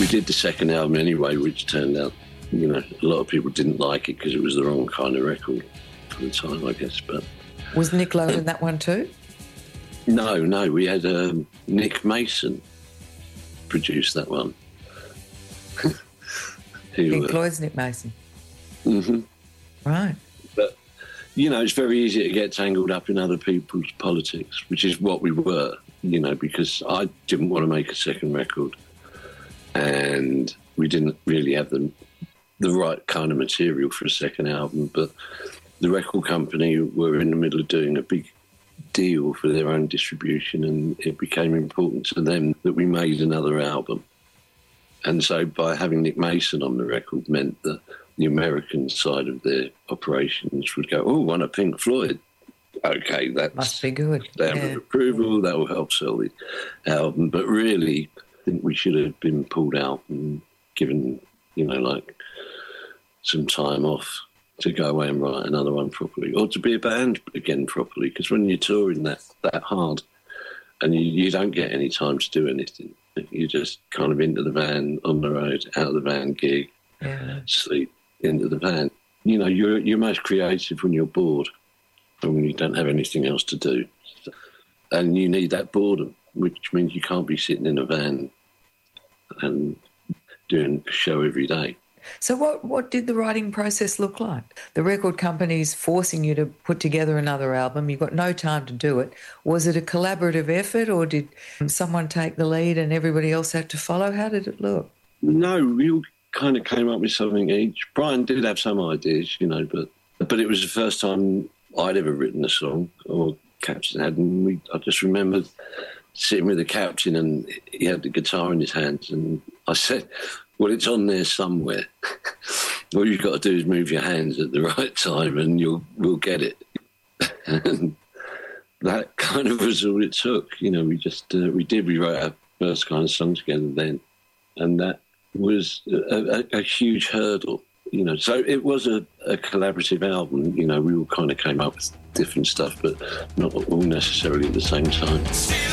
We did the second album anyway, which turned out, a lot of people didn't like it because it was the wrong kind of record for the time, I guess. But was Nick Lowe in that one too? No, we had Nick Mason produce that one. Pink Floyd's Nick Mason. Mm-hmm. Right. But, it's very easy to get tangled up in other people's politics, which is what we were, because I didn't want to make a second record and we didn't really have the right kind of material for a second album, but the record company were in the middle of doing a big deal for their own distribution, and it became important to them that we made another album. And so by having Nick Mason on the record meant that the American side of their operations would go, oh, one of Pink Floyd. Okay, that must be good. Stamp of approval, that will help sell the album. But really, I think we should have been pulled out and given, some time off to go away and write another one properly, or to be a band again properly, because when you're touring that hard and you don't get any time to do anything, you're just kind of into the van, on the road, out of the van, gig, sleep, into the van. You're most creative when you're bored and when you don't have anything else to do. And you need that boredom, which means you can't be sitting in a van and doing a show every day. So what did the writing process look like? The record company's forcing you to put together another album. You've got no time to do it. Was it a collaborative effort, or did someone take the lead and everybody else had to follow? How did it look? No, we all kind of came up with something each. Brian did have some ideas, but it was the first time I'd ever written a song, or Captain had, and I just remember sitting with the Captain and he had the guitar in his hands, and I said, well, it's on there somewhere. All you've got to do is move your hands at the right time and we'll get it. And that kind of was all it took. We wrote our first kind of song together then. And that was a huge hurdle, So it was a collaborative album. We all kind of came up with different stuff, but not all necessarily at the same time.